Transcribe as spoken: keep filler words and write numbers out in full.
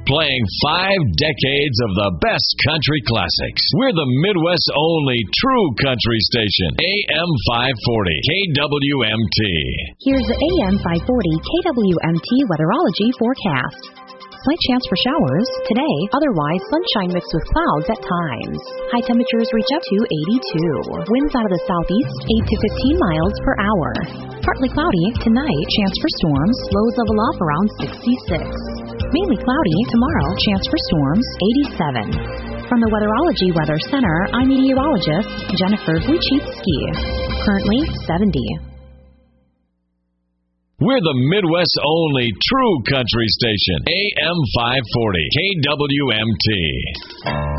playing five decades of the best country classics. We're the Midwest's only true country station. A M five forty K W M T. Here's the A M five forty K W M T weatherology forecast. Slight chance for showers today, otherwise sunshine mixed with clouds at times. High temperatures reach up to eighty-two. Winds out of the southeast, eight to fifteen miles per hour. Partly cloudy tonight, chance for storms, lows level off around sixty-six. Mainly cloudy tomorrow, chance for storms, eighty-seven. From the Weatherology Weather Center, I'm meteorologist Jennifer Wojcicki. Currently seventy. We're the Midwest's only true country station. A M five forty K W M T.